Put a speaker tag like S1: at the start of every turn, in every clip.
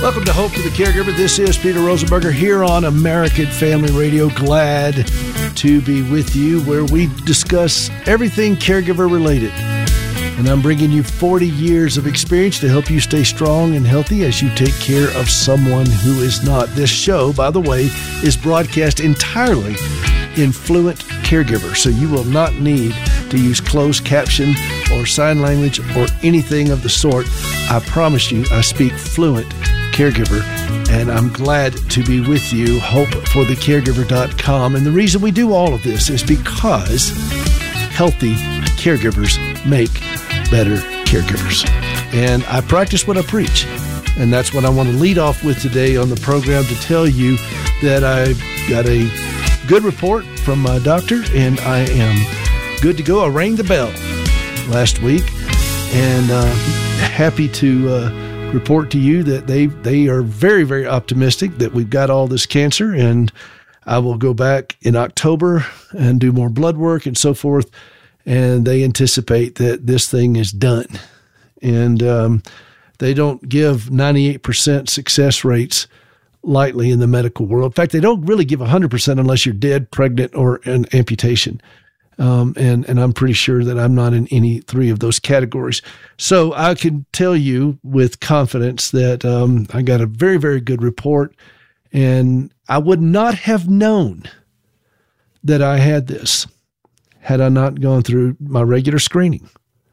S1: Welcome to Hope for the Caregiver. This is Peter Rosenberger here on American Family Radio. Glad to be with you where we discuss everything caregiver related. And I'm bringing you 40 years of experience to help you stay strong and healthy as you take care of someone who is not. This show, by the way, is broadcast entirely in Fluent Caregiver, so you will not need to use closed caption or sign language or anything of the sort. I promise you, I speak Fluent Caregiver, and I'm glad to be with you. HopeForTheCaregiver.com. And the reason we do all of this is because healthy caregivers make better caregivers. And I practice what I preach. And that's what I want to lead off with today on the program, to tell you that I got a good report from my doctor and I am good to go. I rang the bell last week and happy to report to you that they are very, very optimistic that we've got all this cancer, and I will go back in October and do more blood work and so forth. And they anticipate that this thing is done. And they don't give 98% success rates lightly in the medical world. In fact, they don't really give 100% unless you're dead, pregnant, or an amputation. And I'm pretty sure that I'm not in any three of those categories. So I can tell you with confidence that I got a very, very good report. And I would not have known that I had this had I not gone through my regular screening.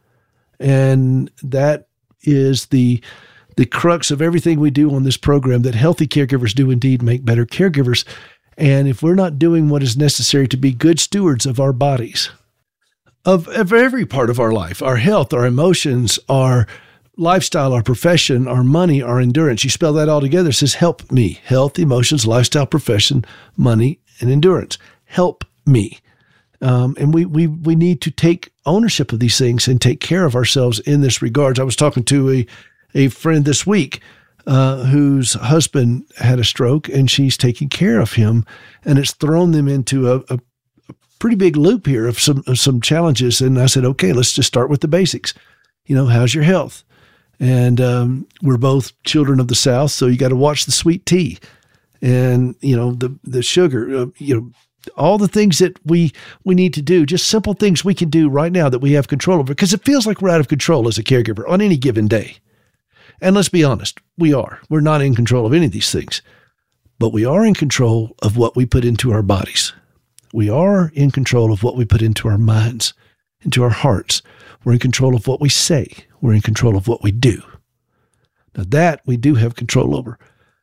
S1: And that is the crux of everything we do on this program, that healthy caregivers do indeed make better caregivers. And if we're not doing what is necessary to be good stewards of our bodies, of every part of our life, our health, our emotions, our lifestyle, our profession, our money, our endurance, you spell that all together, it says help me. Health, emotions, lifestyle, profession, money, and endurance. Help me. And we need to take ownership of these things and take care of ourselves in this regard. I was talking to a friend this week whose husband had a stroke, and she's taking care of him, and it's thrown them into a pretty big loop here of some challenges. And I said, okay, let's just start with the basics. You know, how's your health? And we're both children of the South, so you got to watch the sweet tea and, you know, the sugar, all the things that we need to do, just simple things we can do right now that we have control over, because it feels like we're out of control as a caregiver on any given day. And let's be honest, we are. We're not in control of any of these things, but we are in control of what we put into our bodies. We are in control of what we put into our minds, into our hearts. We're in control of what we say. We're in control of what we do. Now that we do have control over.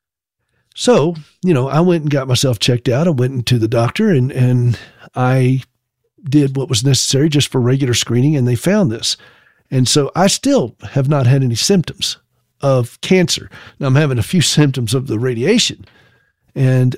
S1: So, I went and got myself checked out. I went into the doctor and I did what was necessary just for regular screening, and they found this. And so I still have not had any symptoms of cancer. Now I'm having a few symptoms of the radiation, and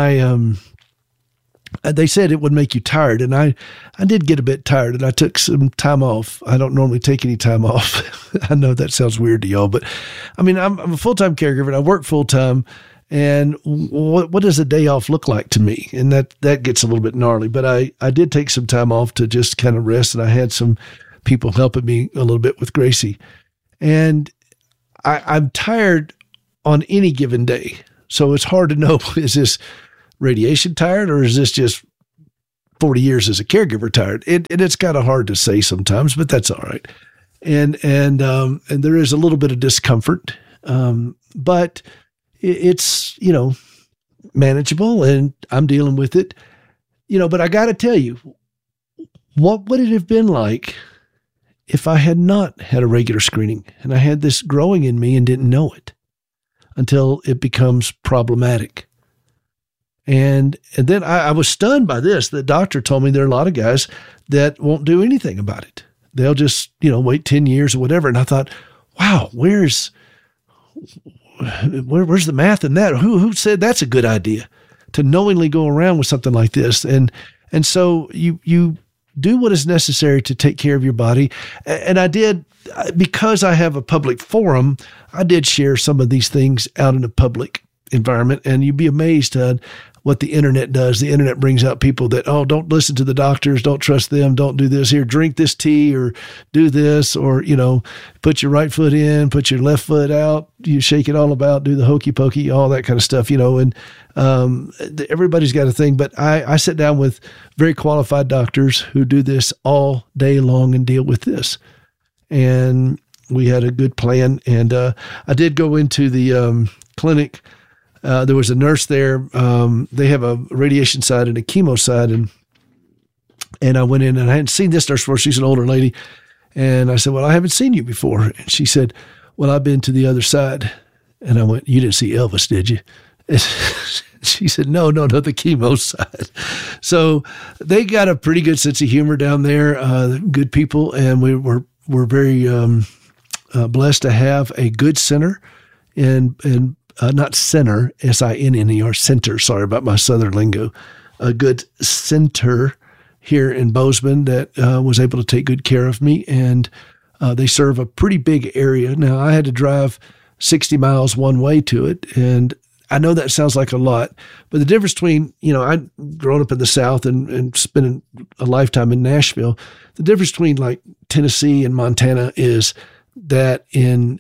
S1: they said it would make you tired. And I did get a bit tired, and I took some time off. I don't normally take any time off. I know that sounds weird to y'all, but I mean, I'm a full-time caregiver and I work full-time. And what does a day off look like to me? And that gets a little bit gnarly, but I did take some time off to just kind of rest. And I had some people helping me a little bit with Gracie, and I'm tired on any given day. So it's hard to know, is this radiation tired or is this just 40 years as a caregiver tired? It's kind of hard to say sometimes, but that's all right. And there is a little bit of discomfort, but it's, manageable, and I'm dealing with it, but I got to tell you, what would it have been like if I had not had a regular screening and I had this growing in me and didn't know it until it becomes problematic? And then I was stunned by this. The doctor told me there are a lot of guys that won't do anything about it. They'll just, wait 10 years or whatever. And I thought, wow, where's the math in that? Who said that's a good idea to knowingly go around with something like this? And so you do what is necessary to take care of your body. And I did, because I have a public forum, I did share some of these things out in a public environment, and you'd be amazed at what the internet does. The internet brings out people that, oh, don't listen to the doctors, don't trust them, don't do this. Here, drink this tea or do this, or, put your right foot in, put your left foot out, you shake it all about, do the hokey pokey, all that kind of stuff, and everybody's got a thing. But I sit down with very qualified doctors who do this all day long and deal with this. And we had a good plan. And I did go into the clinic. There was a nurse there. They have a radiation side and a chemo side. And I went in, and I hadn't seen this nurse before. She's an older lady. And I said, well, I haven't seen you before. And she said, well, I've been to the other side. And I went, you didn't see Elvis, did you? She said, no, the chemo side. So they got a pretty good sense of humor down there, good people. And we're very blessed to have a good center and not center, SINNER, center. Sorry about my Southern lingo. A good center here in Bozeman that was able to take good care of me. And they serve a pretty big area. Now, I had to drive 60 miles one way to it. And I know that sounds like a lot, but the difference between, I'd grown up in the South and spending a lifetime in Nashville. The difference between like Tennessee and Montana is that in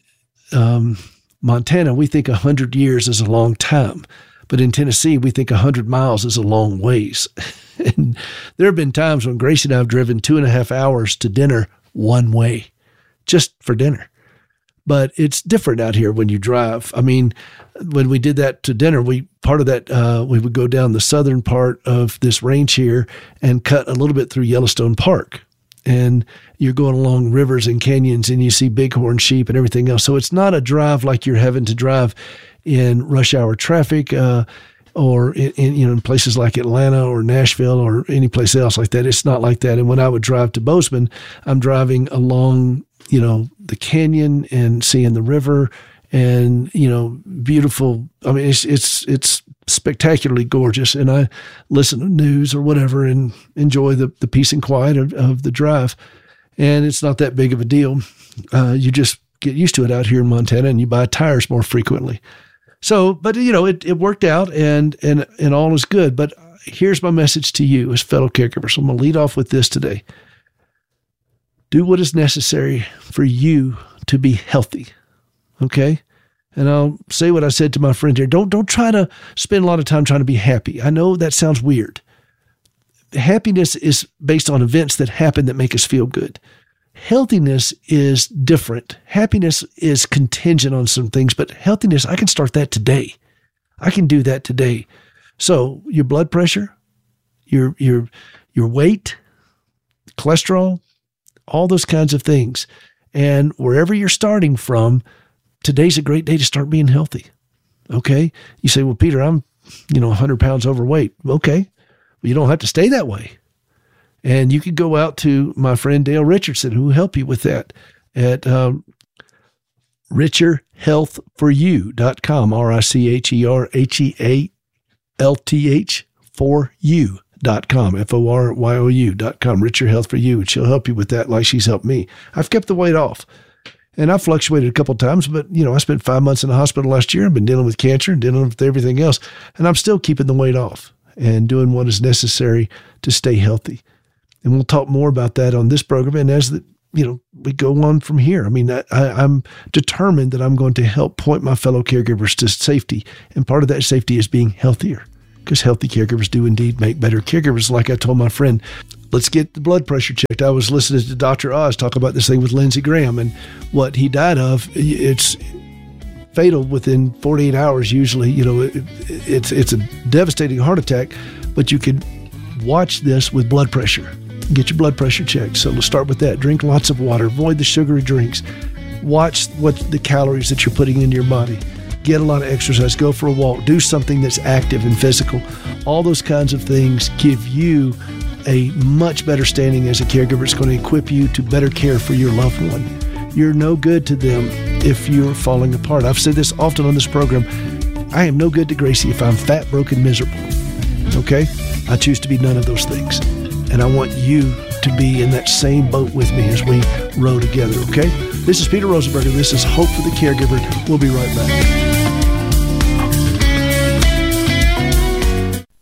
S1: Montana, we think 100 years is a long time, but in Tennessee, we think 100 miles is a long ways. And there have been times when Gracie and I have driven 2.5 hours to dinner one way, just for dinner. But it's different out here when you drive. I mean, when we did that to dinner, we would go down the southern part of this range here and cut a little bit through Yellowstone Park. And you're going along rivers and canyons, and you see bighorn sheep and everything else. So it's not a drive like you're having to drive in rush hour traffic or in places like Atlanta or Nashville or any place else like that. It's not like that. And when I would drive to Bozeman, I'm driving along the canyon and seeing the river and, beautiful. I mean, it's spectacularly gorgeous. And I listen to news or whatever and enjoy the peace and quiet of the drive. And it's not that big of a deal. You just get used to it out here in Montana, and you buy tires more frequently. So, but it worked out and all is good. But here's my message to you as fellow caregivers. I'm going to lead off with this today. Do what is necessary for you to be healthy. Okay? And I'll say what I said to my friend here. Don't try to spend a lot of time trying to be happy. I know that sounds weird. Happiness is based on events that happen that make us feel good. Healthiness is different. Happiness is contingent on some things, but healthiness, I can start that today. I can do that today. So your blood pressure, your weight, cholesterol, all those kinds of things. And wherever you're starting from, today's a great day to start being healthy. Okay? You say, well, Peter, I'm, 100 pounds overweight. Okay. Well, you don't have to stay that way. And you could go out to my friend Dale Richardson, who will help you with that at richerhealthforyou.com, RICHERHEALTH for you.com, FORYOU.com, Richer Health for You. And she'll help you with that like she's helped me. I've kept the weight off. And I've fluctuated a couple of times, but, I spent 5 months in the hospital last year. I've been dealing with cancer and dealing with everything else. And I'm still keeping the weight off and doing what is necessary to stay healthy. And we'll talk more about that on this program. And as we go on from here, I mean, I'm determined that I'm going to help point my fellow caregivers to safety. And part of that safety is being healthier, because healthy caregivers do indeed make better caregivers. Like I told my friend, let's get the blood pressure checked. I was listening to Dr. Oz talk about this thing with Lindsey Graham and what he died of. It's fatal within 48 hours. Usually, it's a devastating heart attack, but you could watch this with blood pressure. Get your blood pressure checked. So let's start with that. Drink lots of water. Avoid the sugary drinks. Watch what the calories that you're putting into your body. Get a lot of exercise. Go for a walk. Do something that's active and physical. All those kinds of things give you a much better standing as a caregiver. It's going to equip you to better care for your loved one. You're no good to them if you're falling apart. I've said this often on this program. I am no good to Gracie if I'm fat, broken, miserable. Okay? I choose to be none of those things. And I want you to be in that same boat with me as we row together, okay? This is Peter Rosenberger. This is Hope for the Caregiver. We'll be right back.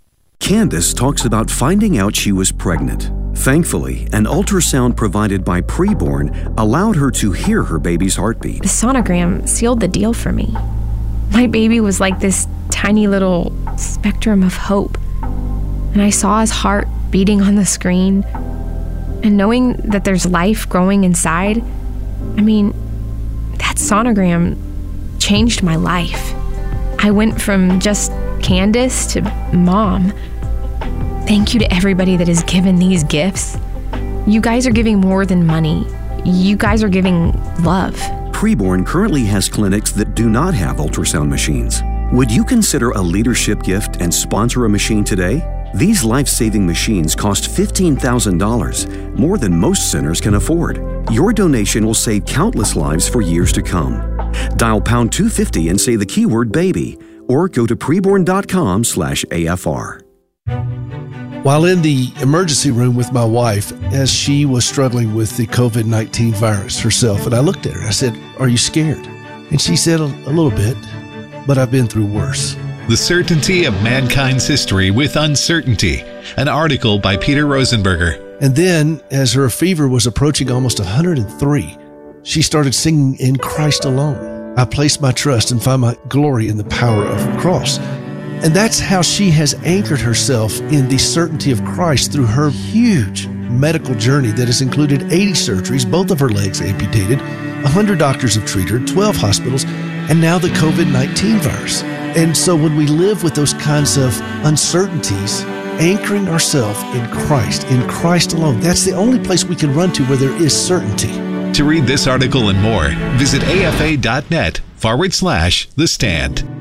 S2: Candace talks about finding out she was pregnant. Thankfully, an ultrasound provided by Preborn allowed her to hear her baby's heartbeat.
S3: The sonogram sealed the deal for me. My baby was like this tiny little spectrum of hope. And I saw his heart beating on the screen. And knowing that there's life growing inside, that sonogram changed my life. I went from just Candace to mom. Thank you to everybody that has given these gifts. You guys are giving more than money. You guys are giving love.
S2: Preborn currently has clinics that do not have ultrasound machines. Would you consider a leadership gift and sponsor a machine today? These life-saving machines cost $15,000, more than most centers can afford. Your donation will save countless lives for years to come. Dial pound 250 and say the keyword baby, or go to preborn.com/AFR.
S1: While in the emergency room with my wife, as she was struggling with the COVID-19 virus herself, and I looked at her, I said, "Are you scared?" And she said, a little bit, but I've been through worse.
S4: The Certainty of Mankind's History with Uncertainty, an article by Peter Rosenberger.
S1: And then, as her fever was approaching almost 103, she started singing "In Christ Alone. I place my trust and find my glory in the power of the cross." And that's how she has anchored herself in the certainty of Christ through her huge medical journey that has included 80 surgeries, both of her legs amputated, 100 doctors have treated her, 12 hospitals, and now the COVID-19 virus. And so when we live with those kinds of uncertainties, anchoring ourselves in Christ alone, that's the only place we can run to where there is certainty.
S4: To read this article and more, visit afa.net/The Stand.